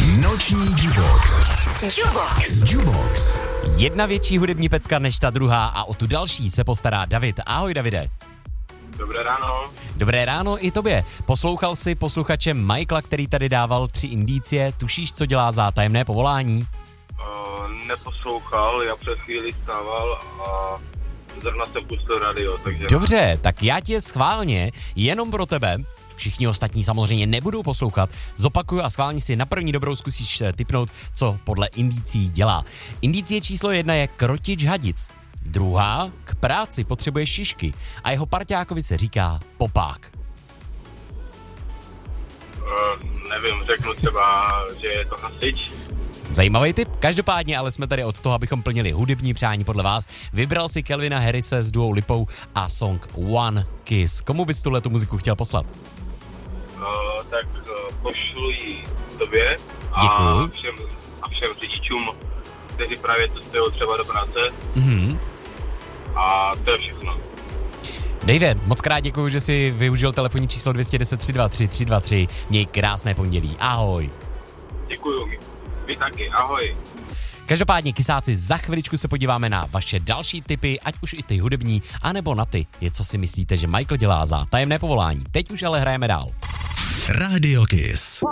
Noční Jukebox. Jedna větší hudební pecka než ta druhá a o tu další se postará David. Ahoj, Davide. Dobré ráno. Dobré ráno i tobě. Poslouchal jsi posluchače Michaela, který tady dával 3 indicie. Tušíš, co dělá za tajemné povolání? Neposlouchal, já před chvíli stával a zrovna jsem pustil radio, takže... Dobře, tak já ti je schválně, jenom pro tebe, všichni ostatní samozřejmě nebudou poslouchat, zopakuju a schválně si na první dobrou zkusíš tipnout, co podle indicí dělá. Indicie číslo 1 je krotič hadic. Druhá, k práci potřebuje šišky a jeho parťákovi se říká popák. Nevím, řeknu třeba, že je to hasič. Zajímavý tip, každopádně ale jsme tady od toho, abychom plnili hudební přání podle vás. Vybral si Calvina Harrise s duou Lipou a song One Kiss. Komu bys tuhletu muziku chtěl poslat? Tak pošlu ji tobě Děkuju. a všem řidičům, kteří právě cestují třeba do práce. A to je všechno. Dave, moc krát děkuju, že jsi využil telefonní číslo 210 323 323. Měj krásné pondělí. Ahoj. Děkuju. Vy taky. Ahoj. Každopádně, kysáci, za chviličku se podíváme na vaše další tipy, ať už i ty hudební, anebo na ty, co si myslíte, že Michael dělá za tajemné povolání. Teď už ale hrajeme dál. Radio Kiss.